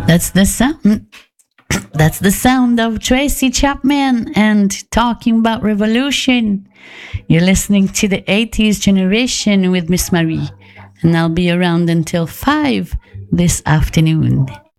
That's the sound. That's the sound of Tracy Chapman and talking about revolution. You're listening to the 80s generation with Miss Marie, and I'll be around until 5 this afternoon.